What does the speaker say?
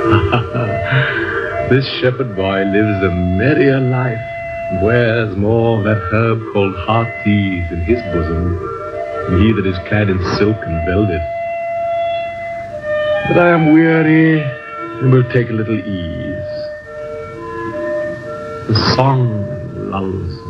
This shepherd boy lives a merrier life, and wears more of that herb called heart's-ease in his bosom than he that is clad in silk and velvet. But I am weary, and will take a little ease. The song lulls